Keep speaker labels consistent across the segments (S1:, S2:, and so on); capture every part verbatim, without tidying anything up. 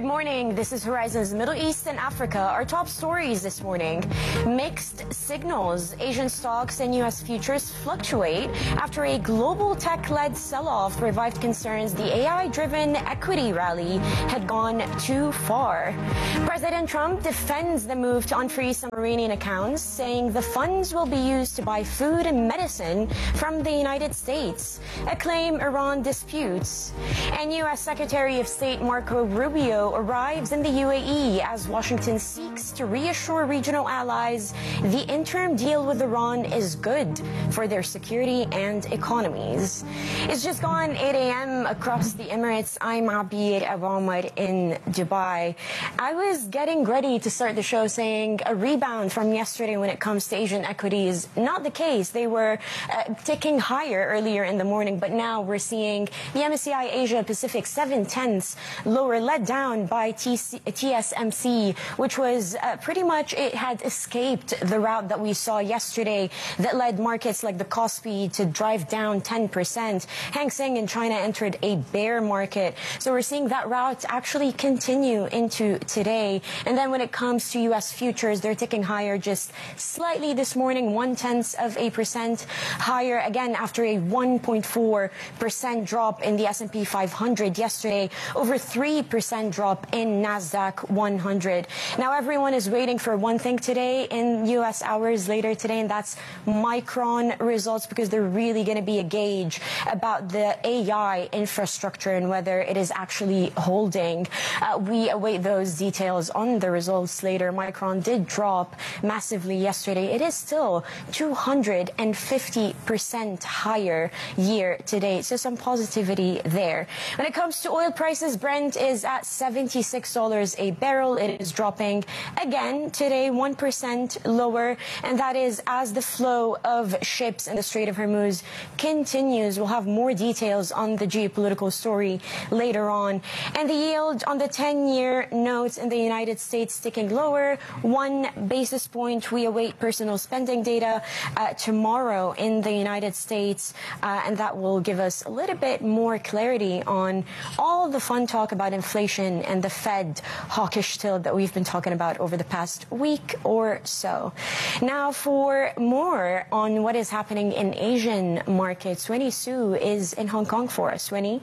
S1: Good morning. This is Horizon's Middle East and Africa. Our top stories this morning. Mixed signals. Asian stocks and U S futures fluctuate after a global tech-led sell-off revived concerns the A I-driven equity rally had gone too far. President Trump defends the move to unfreeze some Iranian accounts, saying the funds will be used to buy food and medicine from the United States, a claim Iran disputes. And U S Secretary of State Marco Rubio arrives in the U A E as Washington seeks to reassure regional allies the interim deal with Iran is good for their security and economies. It's just gone eight A M across the Emirates. I'm Abir Awamar in Dubai. I was getting ready to start the show saying a rebound from yesterday when it comes to Asian equities. Not the case. They were uh, ticking higher earlier in the morning, but now we're seeing the M S C I Asia Pacific seven tenths lower, led down by T S M C, which was uh, pretty much, it had escaped the route that we saw yesterday that led markets like the Kospi to drive down ten percent. Hang Seng in China entered a bear market. So we're seeing that route actually continue into today. And then when it comes to U S futures, they're ticking higher just slightly this morning, one tenth of a percent higher, again after a one point four percent drop in the S and P five hundred yesterday, over three percent drop in NASDAQ one hundred. Now everyone is waiting for one thing today in U S hours later today, and that's Micron results, because they're really going to be a gauge about the A I infrastructure and whether it is actually holding. Uh, we await those details on the results later. Micron did drop massively yesterday. It is still two hundred fifty percent higher year to date, so some positivity there. When it comes to oil prices, Brent is at seventy-six dollars a barrel. It is dropping again today, one percent lower, and that is as the flow of ships in the Strait of Hormuz continues. We'll have more details on the geopolitical story later on. And the yield on the ten-year notes in the United States sticking lower, one basis point. We await personal spending data uh, tomorrow in the United States, uh, and that will give us a little bit more clarity on all the fun talk about inflation and the Fed hawkish tilt that we've been talking about over the past week or so. Now, for more on what is happening in Asian markets, Winnie Su is in Hong Kong for us. Winnie?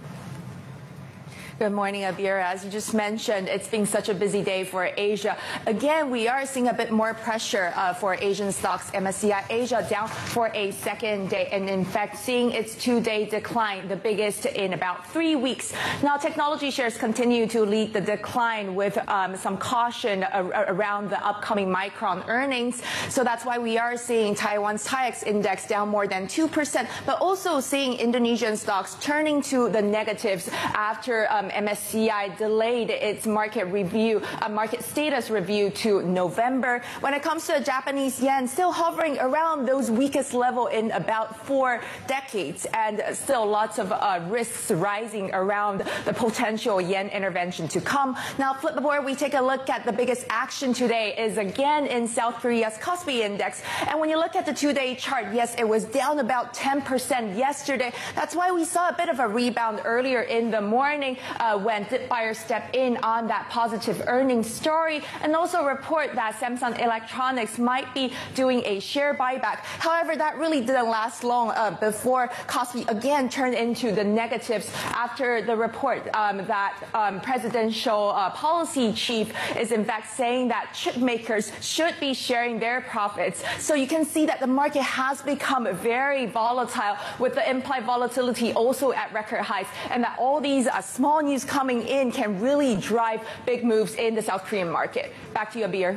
S2: Good morning, Abir. As you just mentioned, it's been such a busy day for Asia. Again, we are seeing a bit more pressure uh, for Asian stocks. M S C I Asia down for a second day, and in fact, seeing its two-day decline, the biggest in about three weeks. Now, technology shares continue to lead the decline with um, some caution uh, around the upcoming Micron earnings. So that's why we are seeing Taiwan's TAIEX index down more than two percent, but also seeing Indonesian stocks turning to the negatives after um, M S C I delayed its market review, uh, market status review to November. When it comes to the Japanese yen, still hovering around those weakest level in about four decades, and still lots of uh, risks rising around the potential yen intervention to come. Now, flip the board, we take a look at the biggest action today is again in South Korea's Kospi index. And when you look at the two-day chart, yes, it was down about ten percent yesterday. That's why we saw a bit of a rebound earlier in the morning. Uh, when dip buyers step in on that positive earnings story, and also report that Samsung Electronics might be doing a share buyback. However, that really didn't last long uh, before Kospi again turned into the negatives after the report um, that um, presidential uh, policy chief is in fact saying that chip makers should be sharing their profits. So you can see that the market has become very volatile, with the implied volatility also at record highs, and that all these uh, small news coming in can really drive big moves in the South Korean market. Back to you, Abir.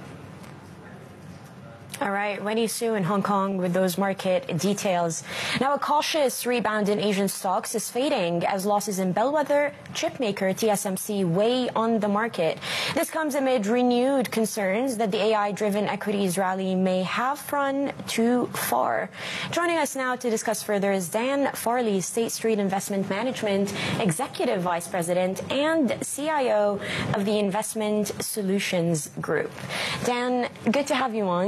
S1: All right, Winnie Su in Hong Kong with those market details. Now, a cautious rebound in Asian stocks is fading as losses in bellwether chipmaker T S M C weigh on the market. This comes amid renewed concerns that the A I-driven equities rally may have run too far. Joining us now to discuss further is Dan Farley, State Street Investment Management Executive Vice President and C I O of the Investment Solutions Group. Dan, good to have you on.
S3: Good
S1: Thank
S3: morning.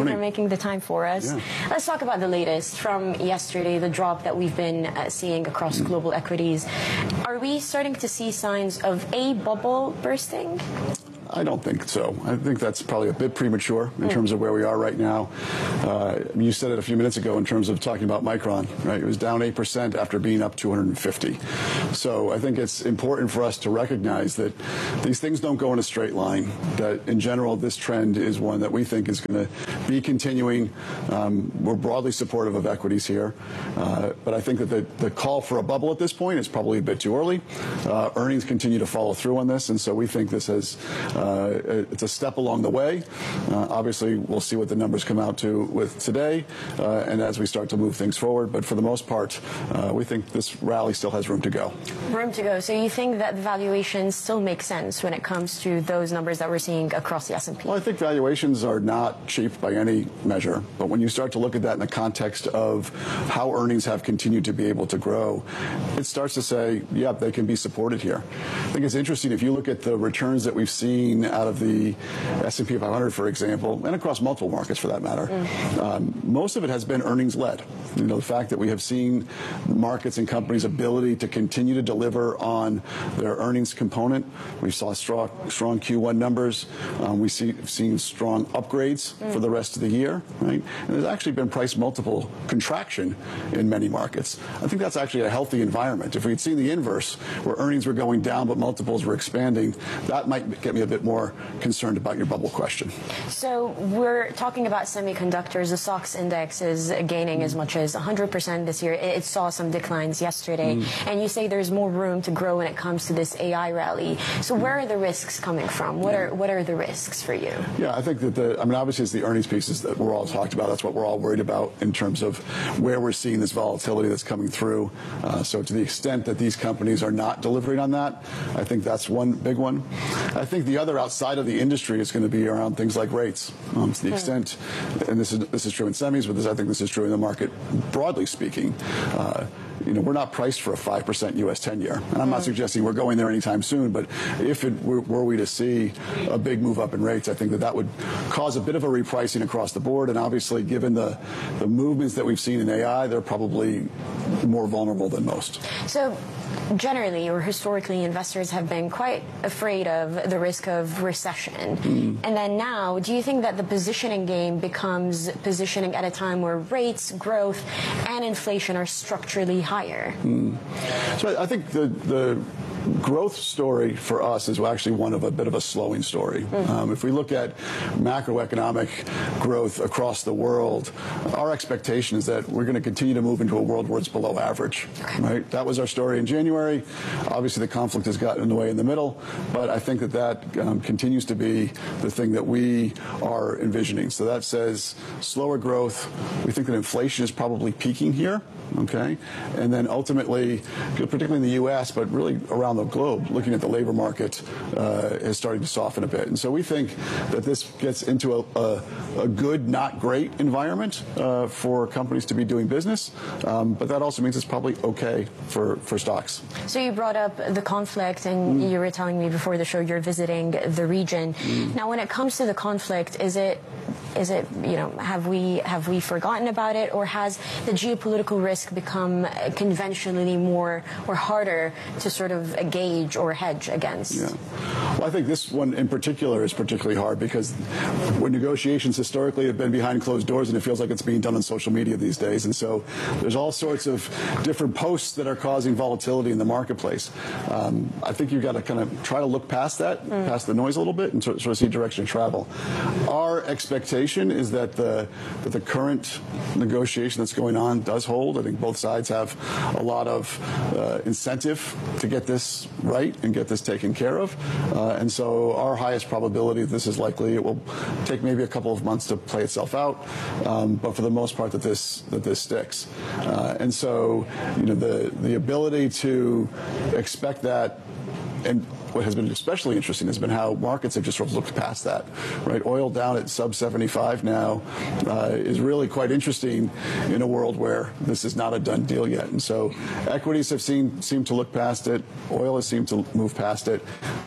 S1: morning. for making the time for us.
S3: Yeah.
S1: Let's talk about the latest from yesterday, the drop that we've been uh, seeing across mm. global equities. Are we starting to see signs of a bubble bursting?
S3: I don't think so. I think that's probably a bit premature in mm. terms of where we are right now. Uh, you said it a few minutes ago in terms of talking about Micron, right? It was down eight percent after being up two hundred fifty. So I think it's important for us to recognize that these things don't go in a straight line, that in general this trend is one that we think is going to be continuing. Um, we're broadly supportive of equities here, uh, but I think that the, the call for a bubble at this point is probably a bit too early. Uh, earnings continue to follow through on this, and so we think this has Uh, it's a step along the way. Uh, obviously, we'll see what the numbers come out to with today, uh, and as we start to move things forward. But for the most part, uh, we think this rally still has room to go.
S1: Room to go. So you think that the valuations still make sense when it comes to those numbers that we're seeing across the S and P?
S3: Well, I think valuations are not cheap by any measure. But when you start to look at that in the context of how earnings have continued to be able to grow, it starts to say, yeah, they can be supported here. I think it's interesting if you look at the returns that we've seen out of the S and P five hundred, for example, and across multiple markets for that matter, mm. um, most of it has been earnings-led. You know, the fact that we have seen markets and companies' ability to continue to deliver on their earnings component. We saw strong, strong Q one numbers. Um, we see seen strong upgrades mm. for the rest of the year, right? And there's actually been price multiple contraction in many markets. I think that's actually a healthy environment. If we had seen the inverse, where earnings were going down but multiples were expanding, that might get me a bit more concerned about your bubble question.
S1: So we're talking about semiconductors. The S O X index is gaining mm. as much as one hundred percent this year. It, it saw some declines yesterday. Mm. And you say there's more room to grow when it comes to this A I rally. So where are the risks coming from? What are what are the risks for you?
S3: Yeah, I think that the, I mean, obviously it's the earnings pieces that we're all talked about. That's what we're all worried about in terms of where we're seeing this volatility that's coming through. Uh, so to the extent that these companies are not delivering on that, I think that's one big one. I think the other outside of the industry is going to be around things like rates. Um, to the extent, and this is this is true in semis, but this, I think this is true in the market broadly speaking. Uh, you know, we're not priced for a five percent U S ten-year. And I'm not suggesting we're going there anytime soon, but if it were, were we to see a big move up in rates, I think that that would cause a bit of a repricing across the board. And obviously, given the, the movements that we've seen in A I, they're probably more vulnerable than most.
S1: So generally, or historically, investors have been quite afraid of the risk of recession. Mm. And then now, do you think that the positioning game becomes positioning at a time where rates, growth, and inflation are structurally higher?
S3: Mm. So I think the the growth story for us is actually one of a bit of a slowing story. Mm. Um, if we look at macroeconomic growth across the world, our expectation is that we're going to continue to move into a world where it's below average. Okay. Right? That was our story in January. Obviously, the conflict has gotten in the way in the middle, but I think that that um, continues to be the thing that we are envisioning. So that says slower growth. We think that inflation is probably peaking here. Okay, and then ultimately, particularly in the U S, but really around the globe, looking at the labor market uh, is starting to soften a bit. And so we think that this gets into a, a, a good, not great environment uh, for companies to be doing business, um, but that also means it's probably okay for, for stocks.
S1: So you brought up the conflict, and mm. you were telling me before the show you're visiting the region. Mm. Now, when it comes to the conflict, is it Is it, you know, have we have we forgotten about it, or has the geopolitical risk become conventionally more or harder to sort of gauge or hedge against?
S3: Yeah. Well, I think this one in particular is particularly hard because when negotiations historically have been behind closed doors, and it feels like it's being done on social media these days. And so there's all sorts of different posts that are causing volatility in the marketplace. Um, I think you've got to kind of try to look past that, mm. past the noise a little bit, and sort of see direction of travel. Our expectation is that the that the current negotiation that's going on does hold. I think both sides have a lot of uh, incentive to get this right and get this taken care of. Uh, and so our highest probability that this is likely, it will take maybe a couple of months to play itself out, um, but for the most part that this that this sticks. Uh, and so, you know, the the ability to expect that, and what has been especially interesting has been how markets have just sort of looked past that, right? Oil down at sub seventy-five now uh, is really quite interesting in a world where this is not a done deal yet. And so equities have seen seemed to look past it. Oil has seemed to move past it.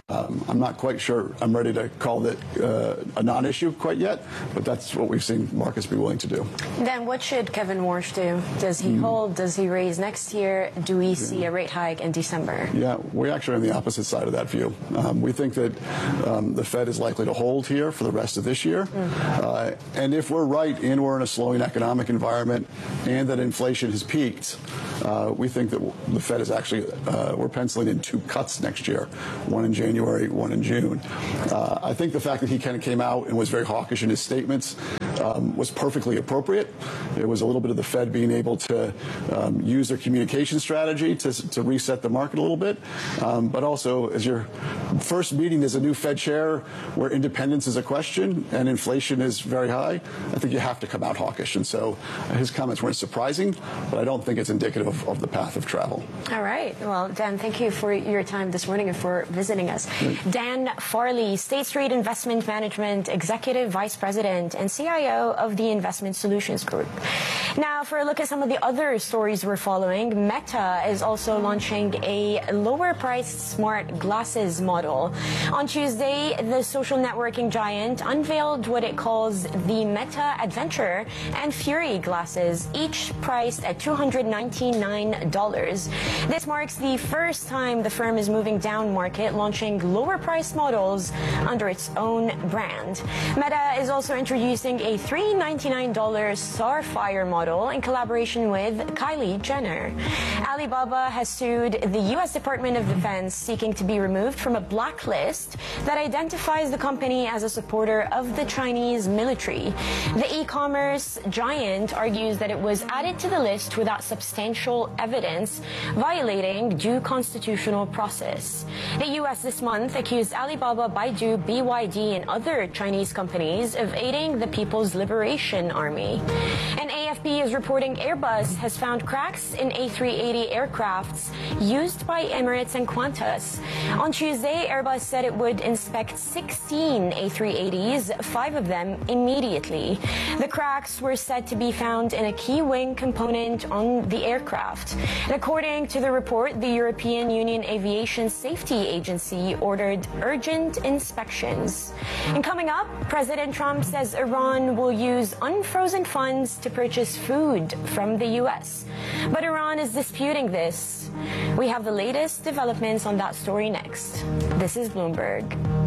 S3: Um, I'm not quite sure I'm ready to call it uh, a non-issue quite yet, but that's what we've seen markets be willing to do.
S1: Then what should Kevin Warsh do? Does he mm. hold? Does he raise next year? Do we see a rate hike in December?
S3: Yeah, we're actually on the opposite side of that view. Um, we think that um, the Fed is likely to hold here for the rest of this year. Mm. Uh, and if we're right and we're in a slowing economic environment and that inflation has peaked, uh, we think that the Fed is actually, uh, we're penciling in two cuts next year, one in January, one in June. Uh, I think the fact that he kind of came out and was very hawkish in his statements um, was perfectly appropriate. It was a little bit of the Fed being able to um, use their communication strategy to, to reset the market a little bit. Um, but also, as your first meeting as a new Fed chair where independence is a question and inflation is very high, I think you have to come out hawkish. And so uh, his comments weren't surprising, but I don't think it's indicative of, of the path of travel.
S1: All right. Well, Dan, thank you for your time this morning and for visiting us. Great. Dan Farley, State Street Investment Management Executive Vice President and C I O of the Investment Solutions Group. Now, for a look at some of the other stories we're following, Meta is also launching a lower-priced smart glasses model. On Tuesday, the social networking giant unveiled what it calls the Meta Adventure and Fury glasses, each priced at two hundred ninety-nine dollars. This marks the first time the firm is moving down market, launching lower-priced models under its own brand. Meta is also introducing a three hundred ninety-nine dollars Starfire model in collaboration with Kylie Jenner. Alibaba has sued the U S Department of Defense, seeking to be removed from a blacklist that identifies the company as a supporter of the Chinese military. The e-commerce giant argues that it was added to the list without substantial evidence, violating due constitutional process. The U S this month accused Alibaba, Baidu, B Y D, and other Chinese companies of aiding the People's Liberation Army. And A F P is reporting Airbus has found cracks in A three eighty aircrafts used by Emirates and Qantas. On Tuesday, Airbus said it would inspect sixteen A three eighties, five of them immediately. The cracks were said to be found in a key wing component on the aircraft. And according to the report, the European Union Aviation Safety Agency ordered urgent inspections. And coming up, President Trump says Iran will use unfrozen funds to purchase food from the U S. But Iran is disputing this. We have the latest developments on that story next. This is Bloomberg.